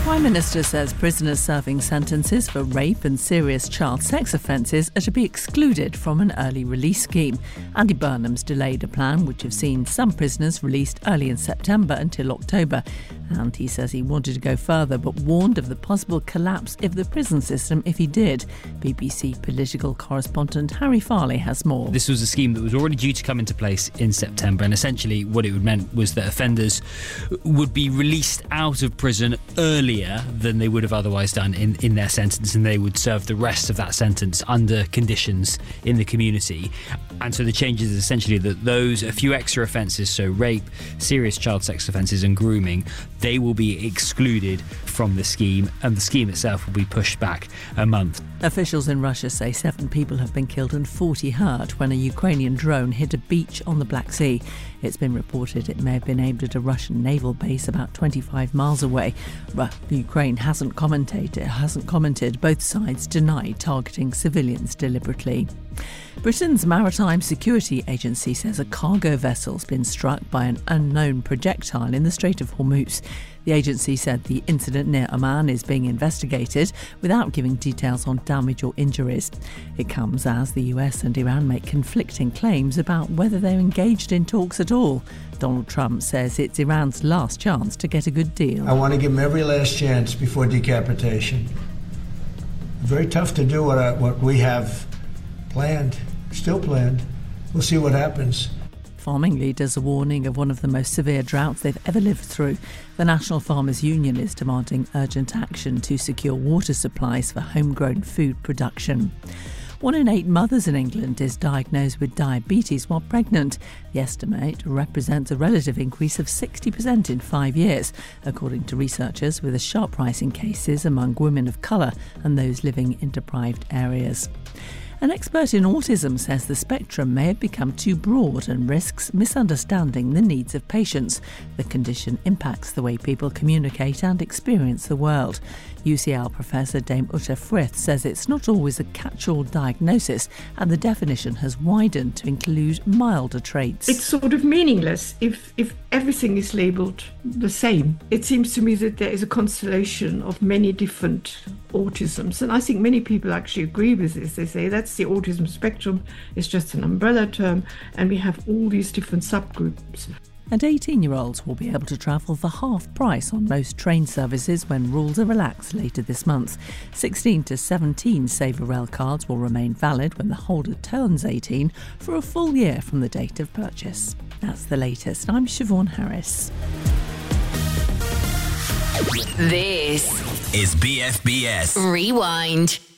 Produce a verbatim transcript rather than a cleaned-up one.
Prime Minister says prisoners serving sentences for rape and serious child sex offences are to be excluded from an early release scheme. Andy Burnham's delayed a plan which have seen some prisoners released early in September until October. And he says he wanted to go further but warned of the possible collapse of the prison system if he did. B B C political correspondent Harry Farley has more. This was a scheme that was already due to come into place in September, and essentially what it would meant was that offenders would be released out of prison earlier than they would have otherwise done in, in their sentence, and they would serve the rest of that sentence under conditions in the community. And so the change is essentially that those, a few extra offences, so rape, serious child sex offences and grooming, they will be excluded from the scheme, and the scheme itself will be pushed back a month. Officials in Russia say seven people have been killed and forty hurt when a Ukrainian drone hit a beach on the Black Sea. It's been reported it may have been aimed at a Russian naval base about twenty-five miles away. Ukraine hasn't commented, hasn't commented. Both sides deny targeting civilians deliberately. Britain's Maritime Security Agency says a cargo vessel's been struck by an unknown projectile in the Strait of Hormuz. The agency said the incident near Oman is being investigated without giving details on damage or injuries. It comes as the U S and Iran make conflicting claims about whether they're engaged in talks at all. Donald Trump says it's Iran's last chance to get a good deal. I want to give them every last chance before decapitation. Very tough to do what, I, what we have planned, still planned. We'll see what happens. Farming leaders are warning of one of the most severe droughts they've ever lived through. The National Farmers Union is demanding urgent action to secure water supplies for homegrown food production. One in eight mothers in England is diagnosed with diabetes while pregnant. The estimate represents a relative increase of sixty percent in five years, according to researchers, with a sharp rise in cases among women of colour and those living in deprived areas. An expert in autism says the spectrum may have become too broad and risks misunderstanding the needs of patients. The condition impacts the way people communicate and experience the world. U C L professor Dame Uta Frith says it's not always a catch-all diagnosis, and the definition has widened to include milder traits. It's sort of meaningless if, if everything is labelled the same. It seems to me that there is a constellation of many different autisms, and I think many people actually agree with this. They say that's the autism spectrum, it's just an umbrella term, and we have all these different subgroups. And eighteen-year-olds will be able to travel for half price on most train services when rules are relaxed later this month. sixteen to seventeen Saver Rail cards will remain valid when the holder turns eighteen for a full year from the date of purchase. That's the latest. I'm Siobhan Harris. This is B F B S Rewind.